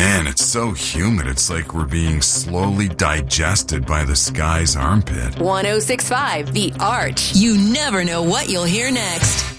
Man, it's so humid. It's like we're being slowly digested by the sky's armpit. 1065 The Arch. You never know what you'll hear next.